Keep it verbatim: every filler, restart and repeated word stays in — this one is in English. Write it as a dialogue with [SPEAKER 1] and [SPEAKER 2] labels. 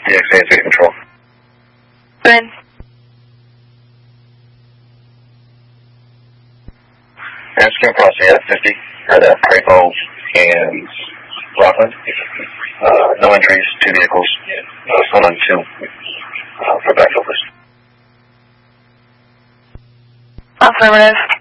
[SPEAKER 1] D X A three control.
[SPEAKER 2] Good.
[SPEAKER 1] Asking across the F fifty, or the Crapo and Rockland. Uh, no injuries, two vehicles. Uh, one on two uh, for backfillers.
[SPEAKER 2] Affirmative.